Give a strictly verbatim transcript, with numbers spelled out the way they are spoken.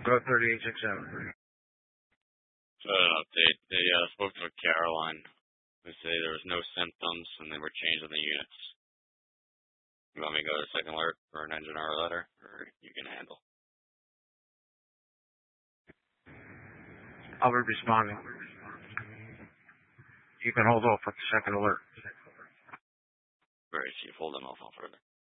Go thirty-eight six seven. So an update. They uh, spoke to a Caroline. They say there was no symptoms and they were changing the units. You want me to go to second alert for an engine or a letter, or you can handle? I'll be responding. You can hold off with the second alert. Great, so you've hold them off on further.